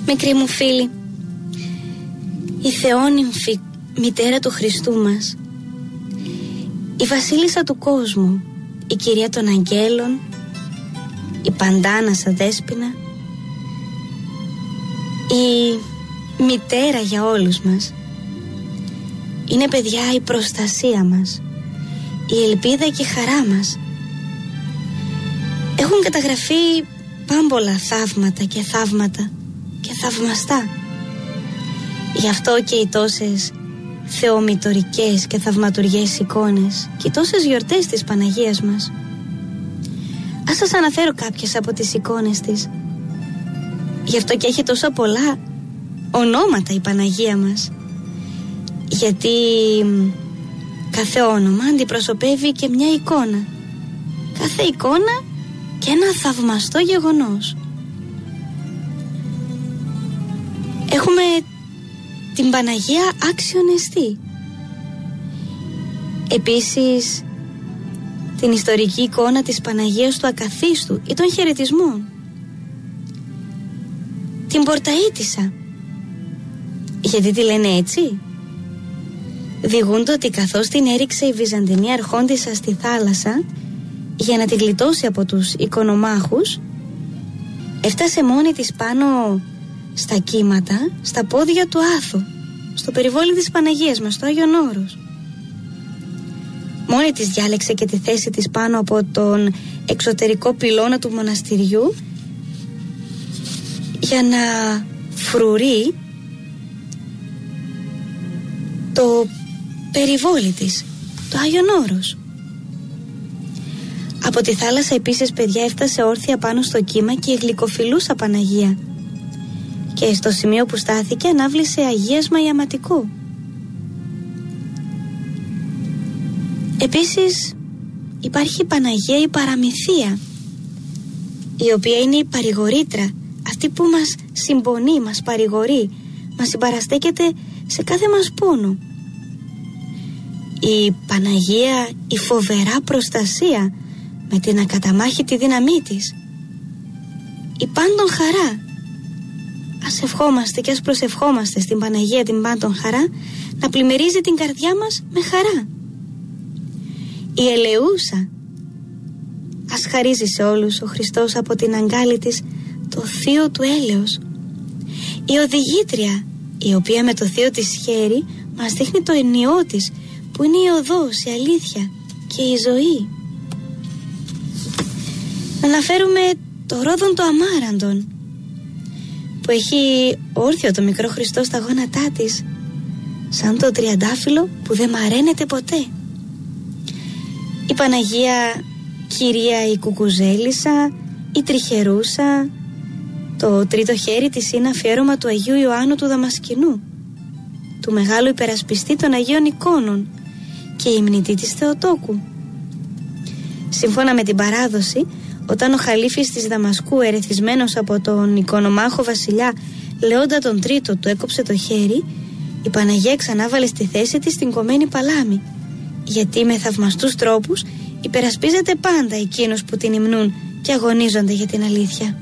Μικρή μου φίλη, η θεόνυμφη μητέρα του Χριστού μας, η βασίλισσα του κόσμου, η κυρία των αγγέλων, η παντάνασα Δέσποινα, η μητέρα για όλους μας, είναι, παιδιά, η προστασία μας, η ελπίδα και η χαρά μας. Έχουν καταγραφεί πάμπολα θαύματα και θαυμαστά. Γι' αυτό και οι τόσες θεομητορικές και θαυματουργές εικόνες και οι τόσες γιορτές της Παναγίας μας. Ας σας αναφέρω κάποιες από τις εικόνες της. Γι' αυτό και έχει τόσο πολλά ονόματα η Παναγία μας, γιατί κάθε όνομα αντιπροσωπεύει και μια εικόνα. Κάθε εικόνα και ένα θαυμαστό γεγονός. Έχουμε την Παναγία άξιον εστί. Επίσης την ιστορική εικόνα της Παναγίας του Ακαθίστου ή των χαιρετισμών. Την Πορταΐτισσα. Γιατί τη λένε έτσι? Διηγούνται ότι καθώς την έριξε η Βυζαντινή αρχόντισσα στη θάλασσα για να τη γλιτώσει από τους οικονομάχους, έφτασε μόνη της πάνω στα κύματα, στα πόδια του Άθου, στο περιβόλι της Παναγίας μας, στο Άγιον Όρος. Μόνη της διάλεξε και τη θέση της πάνω από τον εξωτερικό πυλώνα του μοναστηριού για να φρουρεί το περιβόλι της, το Άγιον Όρος. Από τη θάλασσα επίσης, παιδιά, έφτασε όρθια πάνω στο κύμα και η γλυκοφιλούσα Παναγία, και στο σημείο που στάθηκε ανάβλησε αγίασμα ιαματικού. Επίσης υπάρχει η Παναγία η Παραμυθία, η οποία είναι η παρηγορήτρα, αυτή που μας συμπονεί, μας παρηγορεί, μας συμπαραστέκεται σε κάθε μας πόνο. Η Παναγία η φοβερά προστασία, με την ακαταμάχητη δύναμή της, η πάντων χαρά. Ας ευχόμαστε και ας προσευχόμαστε στην Παναγία την πάντων χαρά να πλημμυρίζει την καρδιά μας με χαρά. Η Ελεούσα, ας χαρίζει σε όλους ο Χριστός από την αγκάλη της το θείο του έλεος. Η Οδηγήτρια, η οποία με το θείο της χέρι μας δείχνει το ενιό της, που είναι η οδός, η αλήθεια και η ζωή. Να αναφέρουμε το Ρόδον το Αμάραντον, που έχει όρθιο το μικρό Χριστό στα γόνατά της, σαν το τριαντάφυλλο που δεν μαραίνεται ποτέ. Η Παναγία Κυρία η Κουκουζέλισσα, η Τριχερούσα. Το τρίτο χέρι της είναι αφιέρωμα του Αγίου Ιωάννου του Δαμασκηνού, του μεγάλου υπερασπιστή των Αγίων Εικόνων, και η υμνητή της Θεοτόκου. Σύμφωνα με την παράδοση, όταν ο Χαλίφης της Δαμασκού, ερεθισμένος από τον οικονομάχο βασιλιά Λεόντα τον Τρίτο, του έκοψε το χέρι, η Παναγία ξανάβαλε στη θέση της την κομμένη παλάμη, γιατί με θαυμαστούς τρόπους υπερασπίζεται πάντα εκείνους που την υμνούν και αγωνίζονται για την αλήθεια.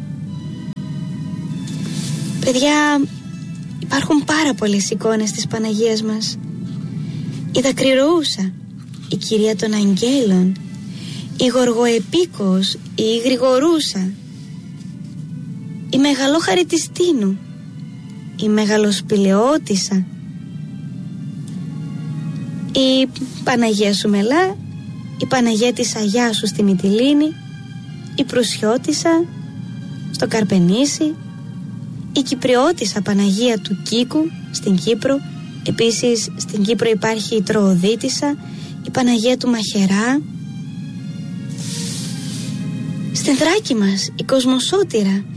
Παιδιά, υπάρχουν πάρα πολλές εικόνες της Παναγίας μας. Η Δακρυρωούσα, η Κυρία των Αγγέλων, η Γοργοεπίκος, η Γρηγορούσα, η Μεγαλόχαρη της Τίνου, η Μεγαλοσπηλαιώτισσα, η Παναγία Σουμελά, η Παναγία της Αγιάσου στη Μυτιλήνη, η Προυσιώτισσα στο Καρπενήσι, η Κυπριώτισσα Παναγία του Κίκου στην Κύπρο. Επίσης στην Κύπρο υπάρχει η Τροοδίτισσα, η Παναγία του Μαχερά. Στην Θράκη μας η Κοσμοσώτηρα,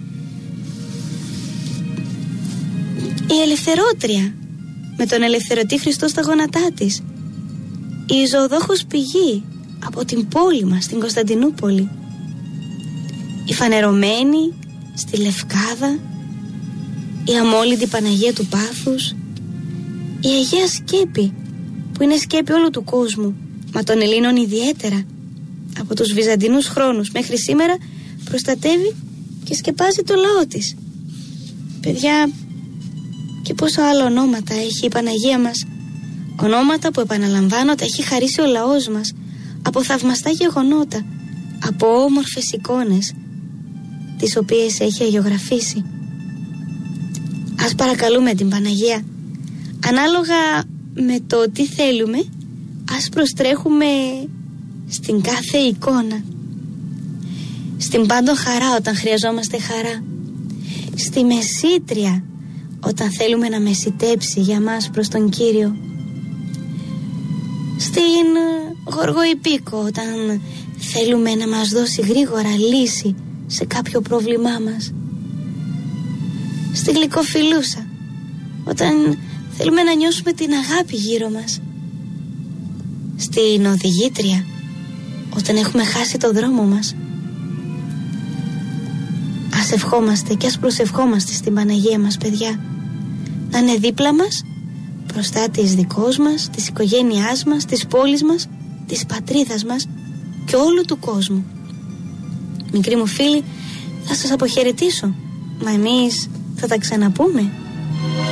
η Ελευθερότρια με τον ελευθερωτή Χριστό στα γόνατά της, η Ζωοδόχος Πηγή από την πόλη μας, την Κωνσταντινούπολη, η Φανερωμένη στη Λευκάδα, η Αμόλυντη Παναγία του Πάθους, η Αγία Σκέπη, που είναι σκέπη όλου του κόσμου, μα των Ελλήνων ιδιαίτερα. Από τους Βυζαντινούς χρόνους μέχρι σήμερα προστατεύει και σκεπάζει το λαό της. Παιδιά, και πόσο άλλα ονόματα έχει η Παναγία μας. Ονόματα που, επαναλαμβάνω, τα έχει χαρίσει ο λαός μας από θαυμαστά γεγονότα, από όμορφες εικόνες, τις οποίες έχει αγιογραφήσει. Ας παρακαλούμε την Παναγία, ανάλογα με το τι θέλουμε, ας προστρέχουμε στην κάθε εικόνα. Στην πάντων χαρά όταν χρειαζόμαστε χαρά, στη μεσήτρια όταν θέλουμε να μεσητέψει για μας προς τον Κύριο, στην γοργοϊπίκο όταν θέλουμε να μας δώσει γρήγορα λύση σε κάποιο πρόβλημά μας, στη γλυκοφιλούσα όταν θέλουμε να νιώσουμε την αγάπη γύρω μας, στην οδηγήτρια όταν έχουμε χάσει το δρόμο μας. Ας ευχόμαστε και ας προσευχόμαστε στην Παναγία μας, παιδιά, να είναι δίπλα μας, προστάτης δικός μας, της οικογένειάς μας, της πόλης μας, της πατρίδας μας και όλου του κόσμου. Μικροί μου φίλοι, θα σας αποχαιρετήσω, μα εμείς θα τα ξαναπούμε.